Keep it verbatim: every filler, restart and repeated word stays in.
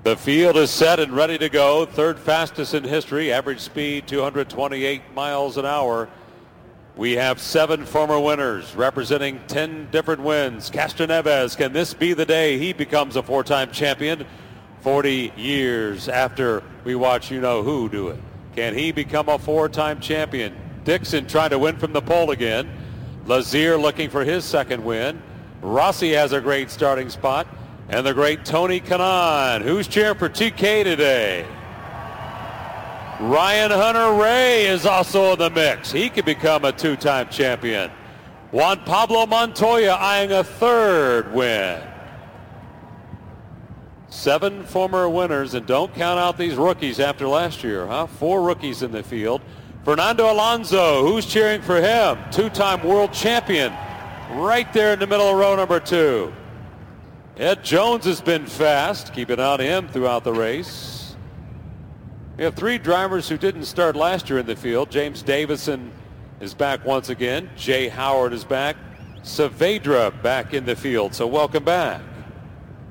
The field is set and ready to go. Third fastest in history. Average speed two hundred twenty-eight miles an hour. We have seven former winners representing ten different wins. Castroneves, can this be the day he becomes a four-time champion? forty years after we watch you-know-who do it. Can he become a four-time champion? Dixon trying to win from the pole again. Lazier looking for his second win. Rossi has a great starting spot. And the great Tony Kanaan. Who's cheering for T K today? Ryan Hunter-Reay is also in the mix. He could become a two-time champion. Juan Pablo Montoya eyeing a third win. Seven former winners, and don't count out these rookies after last year, huh? Four rookies in the field. Fernando Alonso, who's cheering for him? Two-time world champion, right there in the middle of row number two. Ed Jones has been fast. Keep an eye on him throughout the race. We have three drivers who didn't start last year in the field. James Davison is back once again. Jay Howard is back. Saavedra back in the field, so welcome back.